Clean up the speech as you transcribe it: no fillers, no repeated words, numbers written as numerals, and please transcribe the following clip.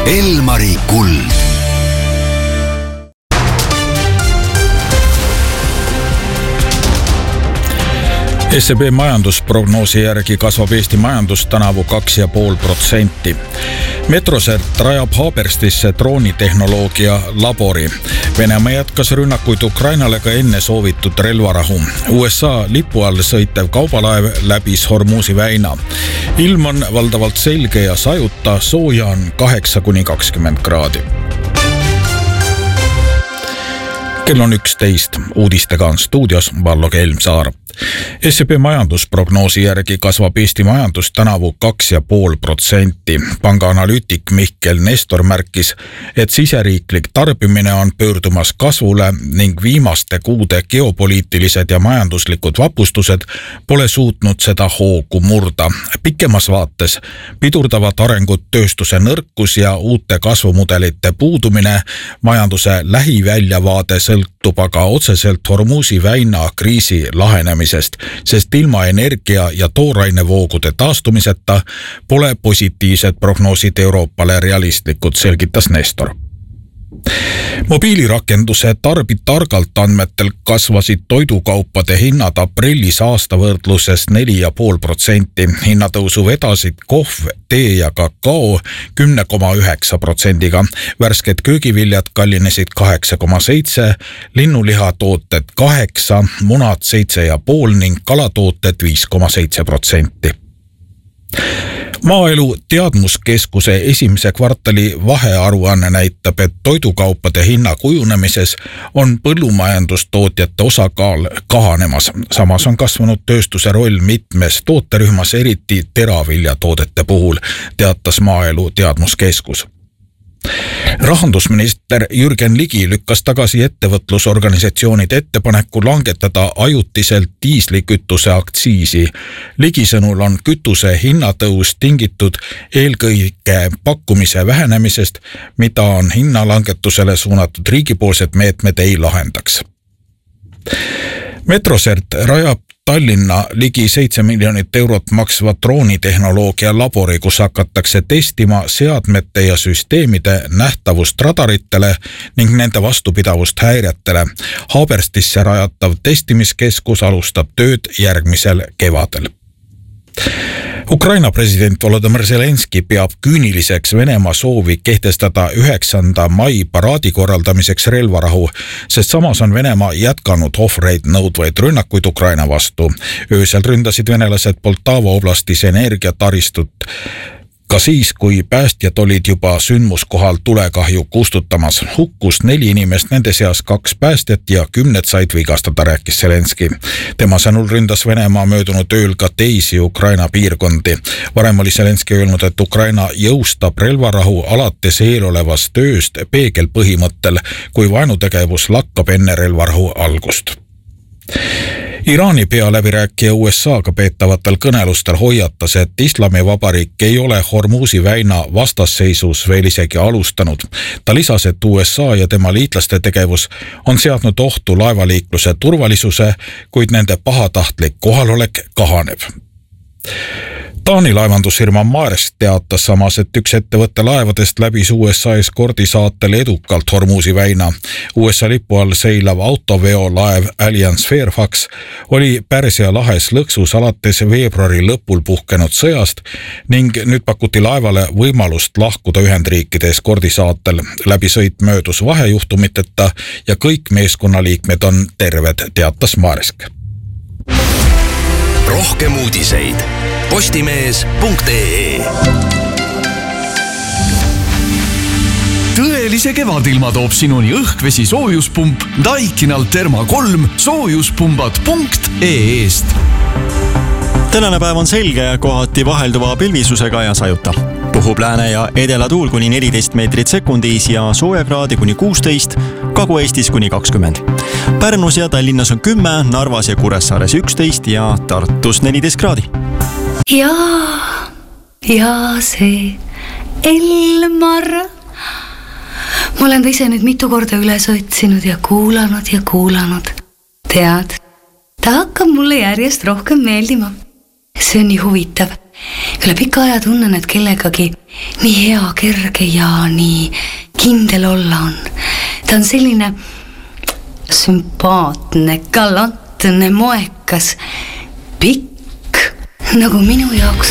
Elmari kuld. SEB majandusprognoosi järgi kasvab Eesti majandus tänavu 2,5%. Metrosert rajab Haaberstisse droonitehnoloogia labori. Venemaa jätkas rünnakuid Ukrainale ka enne soovitud relvarahu. USA lipu all sõitev kaubalaev läbis Hormuzi väina. Ilm on valdavalt selge ja sajuta, sooja on 8-20 kraadi. Kell on 11. Uudistega on stuudios Vallo Kelmsaar. SEB majandusprognoosi järgi kasvab Eesti majandus tänavu 2,5%. Panga analüütik Mihkel Nestor märkis, et siseriiklik tarbimine on pöördumas kasvule ning viimaste kuude geopoliitilised ja majanduslikud vapustused pole suutnud seda hoogu murda. Pikemas vaates pidurdavad arengut tööstuse nõrkus ja uute kasvumudelite puudumine. Majanduse lähiväljavaade sõltub aga otseselt Hormuzi väina kriisi lahenemisest, sest ilma energia- ja toorainevoogude taastumiseta pole positiivsed prognoosid Euroopale realistlikud, selgitas Nestor. Mobiilirakenduse Tarbi targalt andmetel kasvasid toidukaupade hinnad aprillis aasta võrdluses 4,5%. Hinnatõusu vedasid kohv, tee ja kakao 10,9%. Värsked köögiviljad kallinesid 8,7%, linnulihatooted 8%, munad 7,5% ning kalatooted 5,7%. Maaelu teadmuskeskuse esimese kvartali vahearuanne näitab, et toidukaupade hinna kujunemises on põllumajandustootjate osakaal kahanemas. Samas on kasvanud tööstuse roll mitmes tooterühmas, eriti teraviljatoodete puhul, teatas Maaelu teadmuskeskus. Rahandusminister Jürgen Ligi lükkas tagasi ettevõtlusorganisatsioonide ettepaneku langetada ajutiselt diislikütuse aktsiisi. Ligi sõnul on kütuse hinnatõus tingitud eelkõige pakkumise vähenemisest, mida on hinnalangetusele suunatud riigipoolsed meetmed ei lahendaks. Metrosert rajab Tallinna ligi 7 miljonit eurot maksva droonitehnoloogia labori, kus hakatakse testima seadmete ja süsteemide nähtavust radaritele ning nende vastupidavust häiretele. Haaberstisse rajatav testimiskeskus alustab tööd järgmisel kevadel. Ukraina president Volodymyr Zelenski peab küüniliseks Venemaa soovi kehtestada 9. mai paraadi korraldamiseks relvarahu, sest samas on Venemaa jätkanud ohvreid nõudvaid rünnakuid Ukraina vastu. Öösel ründasid venelased Poltava oblastis energiataristut ka siis, kui päästjad olid juba sündmuskohal tulekahju kustutamas. Hukkus 4 inimest, nende seas 2 päästjat ja 10 said vigastada, rääkis Zelenski. Tema sõnul ründas Venemaa möödunud ööl ka teisi Ukraina piirkondi. Varem oli Zelenski öelnud, et Ukraina jõustab relvarahu alates eelolevast tööst peegelpõhimõttel, kui vaenutegevus lakkab enne relvarahu algust. Iraani pealäbirääkija USA-ga peetavatel kõnelustel hoiatas, et Islamivabariik ei ole Hormuzi väina vastasseisus veel isegi alustanud. Ta lisas, et USA ja tema liitlaste tegevus on seadnud ohtu laevaliikluse turvalisuse, kuid nende pahatahtlik kohalolek kahaneb. Taani laevandusfirma Maersk teatas samas, et üks ettevõtte laevadest läbis USA eskordisaatel edukalt Hormuzi väina. USA lipu all seilav autoveolaev Alliance Fairfax oli Pärsia lahes lõksus alates veebruari lõpul puhkenud sõjast ning nüüd pakuti laevale võimalust lahkuda Ühendriikide eskordisaatel. Läbisõit möödus vahejuhtumiteta ja kõik meeskonnaliikmed on terved, teatas Maersk. Rohkem uudiseid postimees.ee. Tõelise kevadilma toob sinuni õhkvesi soojuspump Daikinal Therma 3 soojuspumbad.ee-st. Tänane päev on selge ja kohati vahelduva pilvisusega ja sajuta. Puhub lääne ja edela tuul kuni 14 meetrit sekundis ja soojakraadi kuni 16, Kagu-Eestis kuni 20. Pärnus ja Tallinnas on 10, Narvas ja Kuressaares 11 ja Tartus 14 kraadi. Ja see Elmar. Ma olen ta ise nüüd mitu korda üles otsinud ja kuulanud. Tead, ta hakkab mulle järjest rohkem meeldima. See on nii huvitav. Üle pika aja tunnen, et kellegagi nii hea, kerge ja nii kindel olla on. Ta on selline sümpaatne, galantne, moekas, pikk, nagu minu jaoks